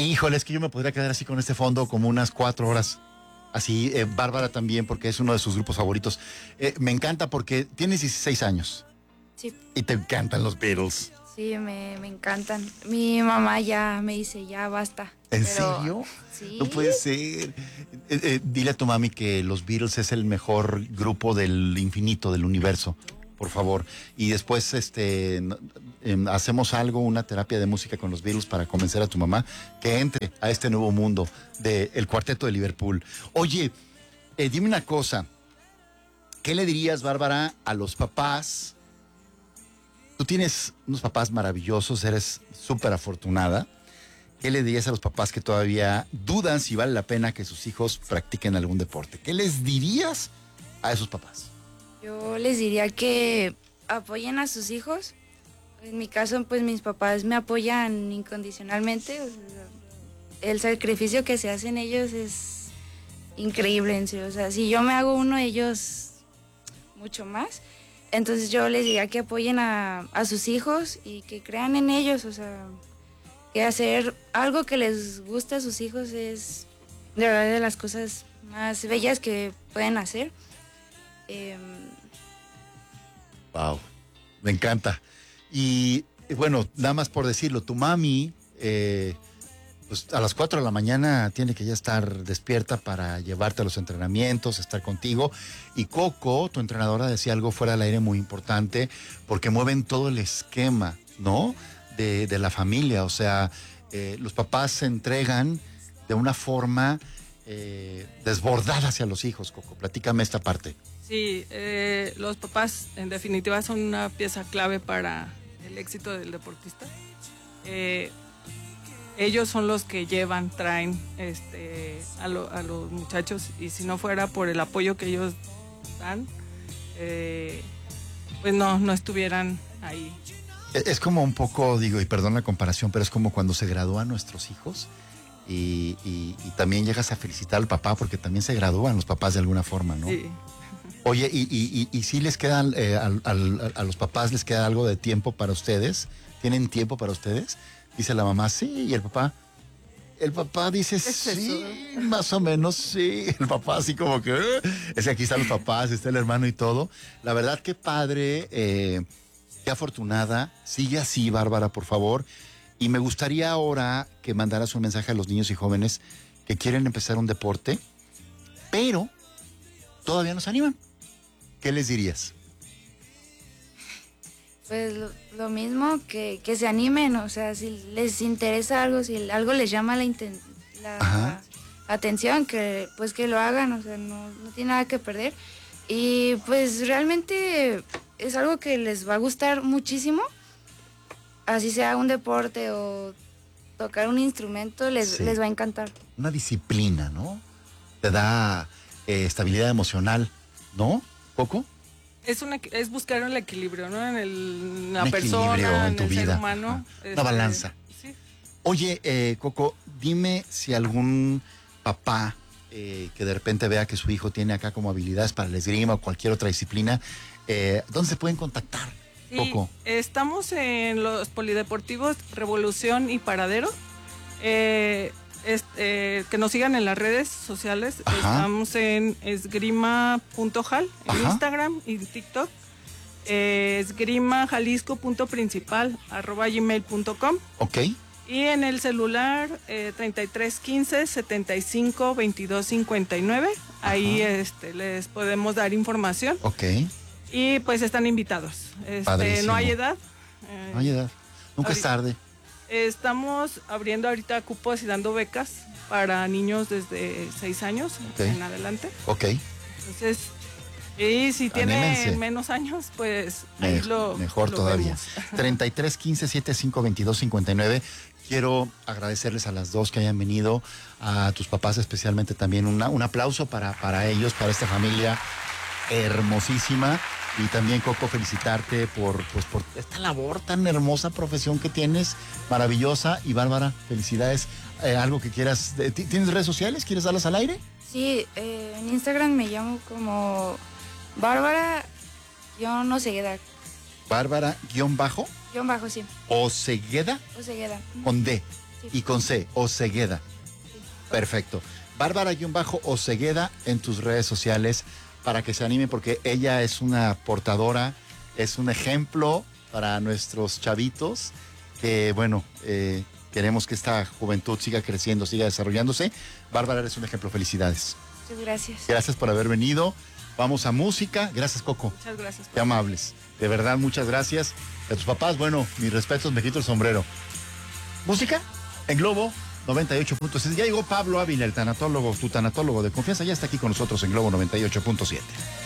Híjole, es que yo me podría quedar así con este fondo como unas 4 horas. Así, Bárbara también, porque es uno de sus grupos favoritos. Me encanta porque tienes 16 años Sí, y te encantan los Beatles. sí, me encantan. Mi mamá ya me dice, ya basta. ¿En Pero serio? No sí, puede ser. Dile a tu mami que los Beatles es el mejor grupo del infinito, del universo, por favor. Y después hacemos algo, una terapia de música con los Beatles para convencer a tu mamá que entre a este nuevo mundo del Cuarteto de Liverpool. Oye, dime una cosa. ¿Qué le dirías, Bárbara, a los papás? Tú tienes unos papás maravillosos, eres súper afortunada. ¿Qué le dirías a los papás que todavía dudan si vale la pena que sus hijos practiquen algún deporte? ¿Qué les dirías a esos papás? yo les diría que apoyen a sus hijos. En mi caso, pues mis papás me apoyan incondicionalmente. O sea, el sacrificio que se hacen ellos es increíble, en serio. O sea, si yo me hago uno, ellos mucho más. Entonces yo les diría que apoyen a sus hijos y que crean en ellos. O sea, que hacer algo que les guste a sus hijos es de verdad de las cosas más bellas que pueden hacer. Em, Wow, me encanta. Y bueno, nada más por decirlo, tu mami, pues a las 4 de la mañana tiene que ya estar despierta para llevarte a los entrenamientos, estar contigo. Y Coco, tu entrenadora, decía algo fuera del aire muy importante, porque mueven todo el esquema, ¿no? De la familia. O sea, los papás se entregan de una forma desbordada hacia los hijos, Coco. Platícame esta parte. Sí, los papás en definitiva son una pieza clave para el éxito del deportista. Ellos son los que traen a los muchachos, y si no fuera por el apoyo que ellos dan, pues no estuvieran ahí. Es como un poco, digo, y perdón la comparación, pero es como cuando se gradúan nuestros hijos y también llegas a felicitar al papá porque también se gradúan los papás de alguna forma, ¿no? Sí. Oye, y si les quedan, a los papás les queda algo de tiempo para ustedes, ¿tienen tiempo para ustedes? Dice la mamá, sí, y el papá dice, sí, más o menos, sí. El papá así como que, es que aquí están los papás, está el hermano y todo. La verdad, qué padre, qué afortunada. Sigue así, Bárbara, por favor. Y me gustaría ahora que mandaras un mensaje a los niños y jóvenes que quieren empezar un deporte, pero todavía no se animan. ¿Qué les dirías? Pues lo mismo, que se animen, o sea, si les interesa algo, si algo les llama la atención, que pues que lo hagan, o sea, no tiene nada que perder. Y pues realmente es algo que les va a gustar muchísimo, así sea un deporte o tocar un instrumento, les va a encantar. Una disciplina, ¿no? Te da estabilidad emocional, ¿no, Coco? Es buscar el equilibrio, ¿no? En la Un persona, equilibrio en tu el ser vida. humano. Una balanza. Sí. Oye, Coco, dime si algún papá que de repente vea que su hijo tiene acá como habilidades para el esgrima o cualquier otra disciplina, ¿dónde se pueden contactar, Sí, Coco? estamos en los polideportivos Revolución y Paradero. Que nos sigan en las redes sociales. Ajá. Estamos en esgrima.jal en Ajá. Instagram y TikTok. esgrimajalisco.principal@gmail.com. Ok. Y en el celular 3315 75 22 59. Ahí les podemos dar información. Ok. Y pues están invitados. Padrísimo. No hay edad. No hay edad. Nunca es tarde. Estamos abriendo ahorita cupos y dando becas para niños desde 6 años en adelante. Ok. Entonces, y si Anímense. tiene menos años, pues ahí Mejor lo todavía. vemos. 33 15 75 22 59. Quiero agradecerles a las dos que hayan venido, a tus papás especialmente también. Un aplauso para ellos, para esta familia hermosísima. Y también, Coco, felicitarte por esta labor tan hermosa, profesión que tienes, maravillosa. Y Bárbara, felicidades. ¿Algo que quieras? ¿Tienes redes sociales? ¿Quieres darlas al aire? Sí, en Instagram me llamo como Bárbara Ocegueda. Bárbara guión bajo Guión bajo, sí. Ocegueda Ocegueda. con D. Y con C, Osegueda. Perfecto. Bárbara-Osegueda en tus redes sociales para que se animen, porque ella es una portadora, es un ejemplo para nuestros chavitos que, bueno, queremos que esta juventud siga creciendo, siga desarrollándose. Bárbara, eres un ejemplo. Felicidades. Muchas gracias. Gracias por haber venido. Vamos a música. Gracias, Coco. Muchas gracias. Qué amables. De verdad, muchas gracias. A tus papás, bueno, mis respetos, me quito el sombrero. Música en Globo 98.7. Ya llegó Pablo Ávila, el tanatólogo, tu tanatólogo de confianza. Ya está aquí con nosotros en Globo 98.7.